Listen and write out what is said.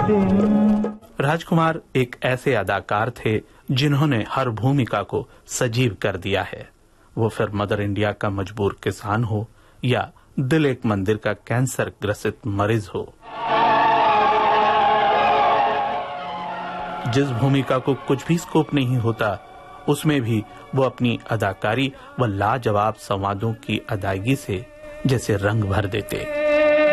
दिन। राजकुमार एक ऐसे अदाकार थे जिन्होंने हर भूमिका को सजीव कर दिया है, वो फिर मदर इंडिया का मजबूर किसान हो या दिल एक मंदिर का कैंसर ग्रसित मरीज हो। जिस भूमिका को कुछ भी स्कोप नहीं होता, उसमें भी वो अपनी अदाकारी व लाजवाब संवादों की अदायगी से जैसे रंग भर देते।